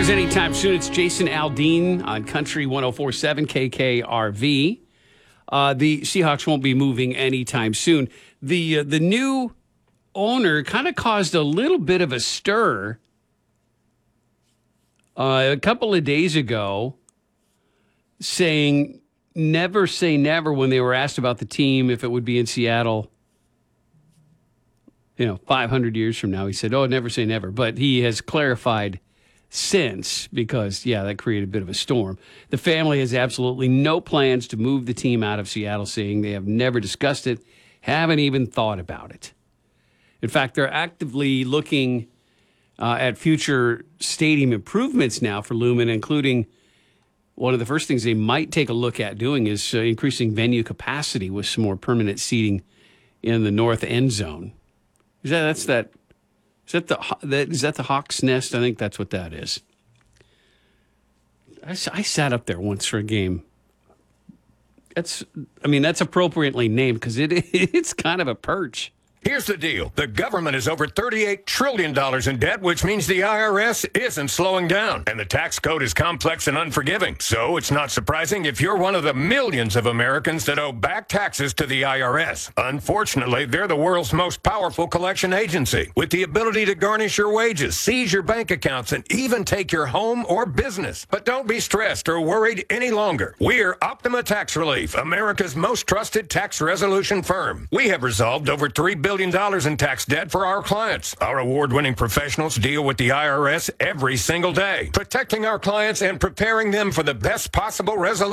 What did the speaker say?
anytime soon. It's Jason Aldean on Country 104.7 KKRV. The Seahawks won't be moving anytime soon. The new owner kind of caused a little bit of a stir a couple of days ago, saying never say never when they were asked about the team, if it would be in Seattle, 500 years from now. He said, never say never. But he has clarified since, because, that created a bit of a storm. The family has absolutely no plans to move the team out of Seattle, saying they have never discussed it, haven't even thought about it. In fact, they're actively looking at future stadium improvements now for Lumen, including one of the first things they might take a look at doing is increasing venue capacity with some more permanent seating in the north end zone. Is that the Hawk's Nest? I think that's what that is. I sat up there once for a game. That's appropriately named because it's kind of a perch. Here's the deal. The government is over $38 trillion in debt, which means the IRS isn't slowing down. And the tax code is complex and unforgiving. So it's not surprising if you're one of the millions of Americans that owe back taxes to the IRS. Unfortunately, they're the world's most powerful collection agency, with the ability to garnish your wages, seize your bank accounts, and even take your home or business. But don't be stressed or worried any longer. We're Optima Tax Relief, America's most trusted tax resolution firm. We have resolved over $3 billion in tax debt for our clients. Our award-winning professionals deal with the IRS every single day, protecting our clients and preparing them for the best possible resolution.